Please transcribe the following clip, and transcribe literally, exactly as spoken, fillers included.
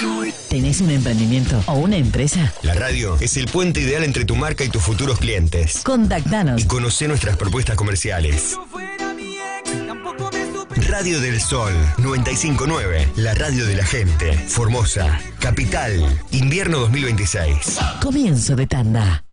¿Tenés un emprendimiento o una empresa? La radio es el puente ideal entre tu marca y tus futuros clientes. Contactanos Y conocé nuestras propuestas comerciales. Radio del Sol noventa y cinco punto nueve, la radio de la gente. Formosa, Capital, invierno dos mil veintiséis. Comienzo de tanda.